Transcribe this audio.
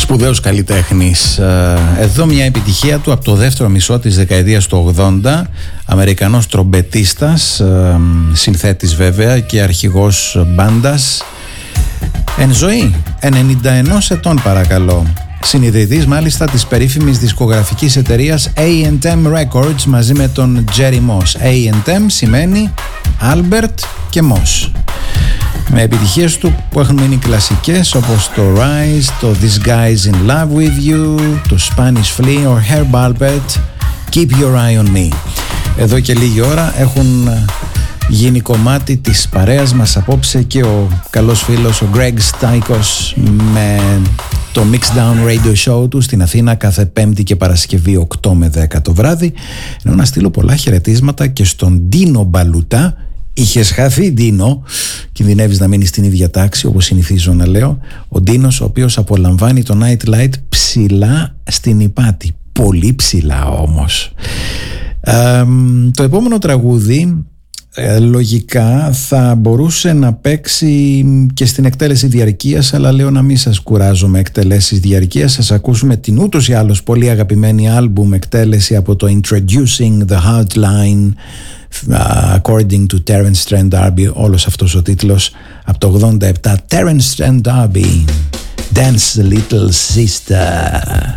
Σπουδαίος καλλιτέχνης. Εδώ μια επιτυχία του από το δεύτερο μισό της δεκαετίας του 80. Αμερικανός τρομπετίστας, συνθέτης βέβαια και αρχηγός μπάντας. Εν ζωή, 91 ετών παρακαλώ. Συνειδητής μάλιστα της περίφημης δισκογραφικής εταιρείας A&M Records μαζί με τον Jerry Moss. A&M σημαίνει Albert και Moss. Με επιτυχίες του που έχουν μείνει κλασικές όπως το Rise, το This Guy's in Love with You, το Spanish Flea, ο Herb Alpert, Keep Your Eye on Me. Εδώ και λίγη ώρα έχουν γίνει κομμάτι της παρέας μας απόψε και ο καλός φίλος ο Greg Stikos με το Mixdown Radio Show του στην Αθήνα κάθε Πέμπτη και Παρασκευή 8 με 10 το βράδυ. Ενώ να στείλω πολλά χαιρετίσματα και στον Ντίνο Μπαλουτά. Είχες χαθεί, Ντίνο, κινδυνεύεις να μείνεις στην ίδια τάξη όπως συνηθίζω να λέω. Ο Ντίνος ο οποίος απολαμβάνει το Night Light ψηλά στην Ηπάτη, πολύ ψηλά όμως. Το επόμενο τραγούδι λογικά θα μπορούσε να παίξει και στην εκτέλεση διαρκείας, αλλά λέω να μην σας κουράζω με εκτελέσεις διαρκείας. Σας ακούσουμε την ούτως ή άλλως πολύ αγαπημένη άλμπουμ εκτέλεση από το Introducing the Hardline According to Terence Trent D'Arby, όλος αυτός ο τίτλος από το 87. Terence Trent D'Arby, Dance Little Sister.